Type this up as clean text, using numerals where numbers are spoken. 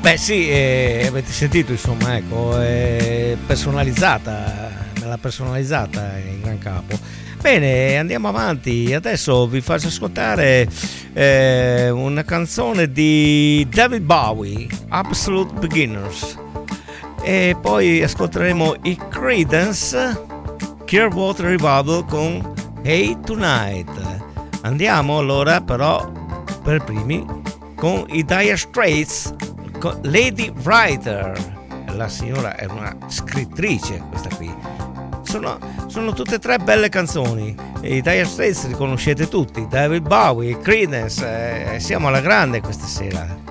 Beh sì, avete sentito insomma, ecco, è personalizzata, me l'ha personalizzata in gran capo. Bene, andiamo avanti, adesso vi faccio ascoltare una canzone di David Bowie, Absolute Beginners, e poi ascolteremo i Creedence Clearwater Revival con Hey Tonight. Andiamo allora però per primi con i Dire Straits, con Lady Writer. La signora è una scrittrice, questa qui. Sono tutte e tre belle canzoni. I Dire Straits li conoscete tutti, David Bowie, Creedence, siamo alla grande questa sera.